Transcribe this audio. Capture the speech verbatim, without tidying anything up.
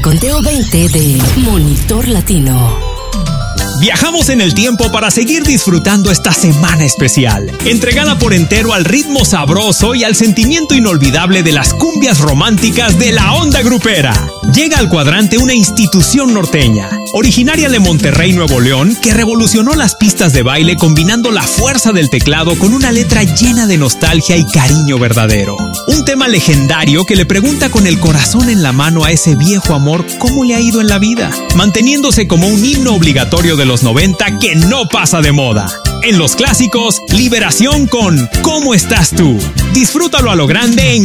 conteo veinte de Monitor Latino. Viajamos en el tiempo para seguir disfrutando esta semana especial, entregada por entero al ritmo sabroso y al sentimiento inolvidable de las cumbias románticas de la onda grupera. Llega al cuadrante una institución norteña, originaria de Monterrey, Nuevo León, que revolucionó las pistas de baile combinando la fuerza del teclado con una letra llena de nostalgia y cariño verdadero. Un tema legendario que le pregunta con el corazón en la mano a ese viejo amor cómo le ha ido en la vida, manteniéndose como un himno obligatorio de los noventa que no pasa de moda. En los clásicos, Liberación con ¿Cómo estás tú? Disfrútalo a lo grande en